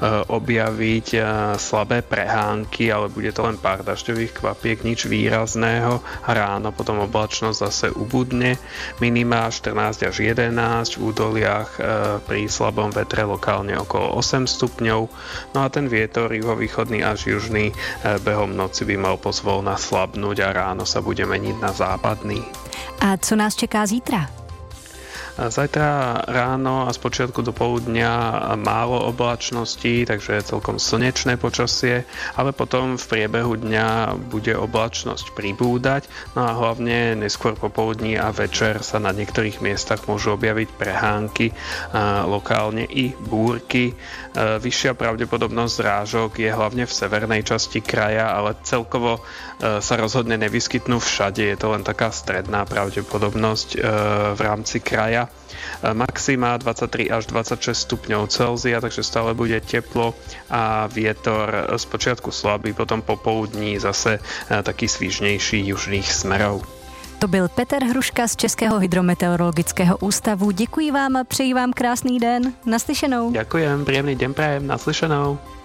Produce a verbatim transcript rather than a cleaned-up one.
objaviť slabé prehánky, ale bude to len pár dažďových kvapiek, nič výrazného. Ráno potom oblačnosť zase ubudne, minimá štrnásť až jedenásť, v údoliach pri slabom vetre lokálne okolo osem stupňov. No a ten vietor juhovýchodný až južný behom noci by mal pozvolna slabnúť a ráno sa bude meniť na západný. A co nás čeká zítra? Zajtra ráno a z počiatku do poludnia málo oblačností, takže celkom slnečné počasie, ale potom v priebehu dňa bude oblačnosť pribúdať, no a hlavne neskôr popoludní a večer sa na niektorých miestach môžu objaviť prehánky, lokálne i búrky. Vyššia pravdepodobnosť zrážok je hlavne v severnej časti kraja, ale celkovo sa rozhodne nevyskytnú všade, je to len taká stredná pravdepodobnosť v rámci kraja. Maxima dvadsaťtri až dvadsaťšesť stupňov Celzia, takže stále bude teplo a vietor z počiatku slabý, potom popoludní zase taký svižnejší južných smerov. To byl Petr Hruška z Českého hydrometeorologického ústavu. Děkuji vám a přeji vám krásný den. Naslyšenou. Ďakujem, príjemný deň prajem, naslyšenou.